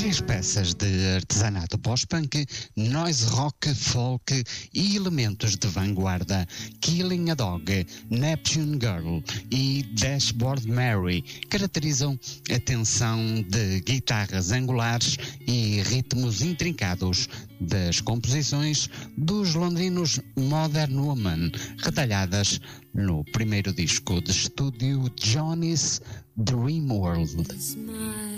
Várias peças de artesanato pós-punk, noise rock, folk e elementos de vanguarda, Killing a Dog, Neptune Girl e Dashboard Mary caracterizam a tensão de guitarras angulares e ritmos intrincados das composições dos londrinos Modern Woman, retalhadas no primeiro disco de estúdio Johnny's Dream World.